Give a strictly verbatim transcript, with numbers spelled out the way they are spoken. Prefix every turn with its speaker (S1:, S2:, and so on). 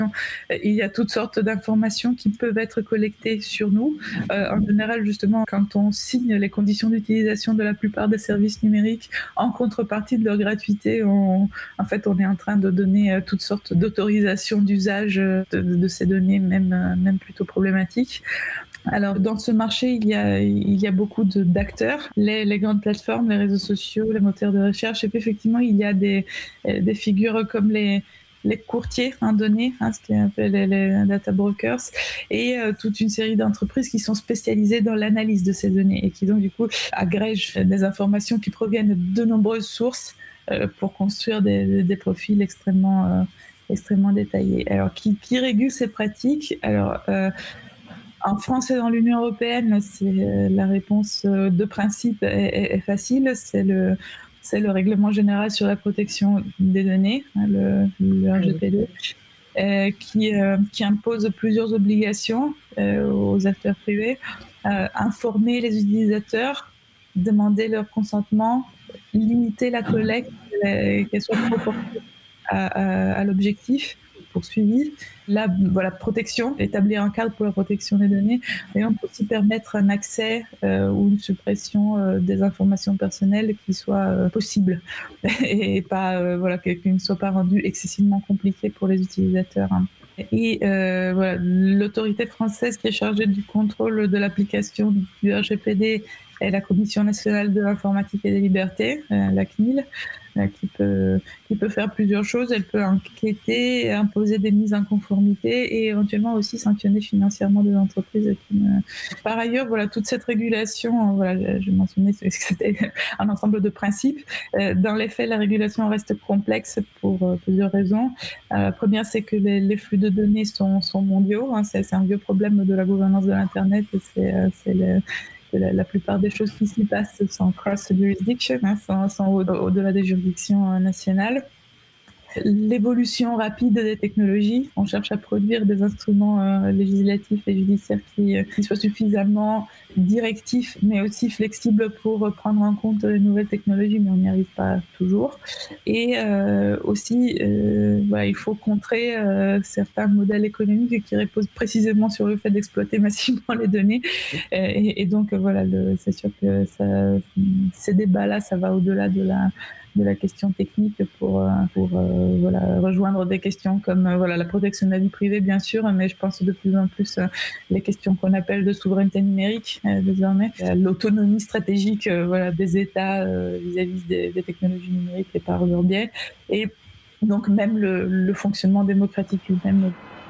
S1: Il y a toutes sortes d'informations qui peuvent être collectées sur nous. Euh, en général, justement, quand on signe les conditions d'utilisation de la plupart des services numériques, en contrepartie de leur gratuité, on, en fait, on est en train de donner euh, toutes sortes d'autorisations d'usage de, de ces données, même, euh, même plutôt problématiques. Alors, dans ce marché, il y a, il y a beaucoup de, d'acteurs, les, les grandes plateformes, les réseaux sociaux, les moteurs de recherche, et puis effectivement, il y a des, des figures comme les, les courtiers en données, hein, ce qu'on appelle les, les data brokers, et euh, toute une série d'entreprises qui sont spécialisées dans l'analyse de ces données et qui donc du coup agrègent des informations qui proviennent de nombreuses sources euh, pour construire des, des profils extrêmement, euh, extrêmement détaillés. Alors, qui, qui régule ces pratiques? Alors, euh, en France et dans l'Union européenne, c'est la réponse de principe est, est facile. C'est le, c'est le règlement général sur la protection des données, le, le R G P D, euh, qui, euh, qui impose plusieurs obligations euh, aux acteurs privés. Euh, informer les utilisateurs, demander leur consentement, limiter la collecte, euh, qu'elle soit proportionnelle à, à, à l'objectif poursuivi. La voilà, protection, établir un cadre pour la protection des données, et on peut aussi permettre un accès euh, ou une suppression euh, des informations personnelles qui soit euh, possible et pas euh, voilà, qui ne soit pas rendu excessivement compliqué pour les utilisateurs. Hein. Et euh, voilà, l'autorité française qui est chargée du contrôle de l'application du R G P D est la Commission nationale de l'informatique et des libertés, euh, la C N I L, euh, qui peut, qui peut faire plusieurs choses. Elle peut enquêter, imposer des mises en conformité et éventuellement aussi sanctionner financièrement des entreprises. Qui ne... Par ailleurs, voilà, toute cette régulation, voilà, je mentionnais que c'était un ensemble de principes. Euh, dans les faits, la régulation reste complexe pour euh, plusieurs raisons. Euh, la première, c'est que les, les flux de données sont, sont mondiaux. Hein, c'est, c'est un vieux problème de la gouvernance de l'Internet. C'est, euh, c'est le, La, la plupart des choses qui s'y passent sont cross-jurisdiction, hein, sont, sont au, au-delà des juridictions nationales. L'évolution rapide des technologies, on cherche à produire des instruments euh, législatifs et judiciaires qui, euh, qui soient suffisamment directifs, mais aussi flexibles pour prendre en compte les nouvelles technologies, mais on n'y arrive pas toujours. Et euh, aussi, euh, voilà, il faut contrer euh, certains modèles économiques qui reposent précisément sur le fait d'exploiter massivement les données. Et, et donc, voilà, le, c'est sûr que ça, ces débats-là, ça va au-delà de la de la question technique pour, pour euh, voilà, rejoindre des questions comme euh, voilà, la protection de la vie privée, bien sûr, mais je pense de plus en plus euh, les questions qu'on appelle de souveraineté numérique, euh, désormais. L'autonomie stratégique euh, voilà, des États euh, vis-à-vis des, des technologies numériques et par leur biais. Et donc même le, le fonctionnement démocratique lui-même.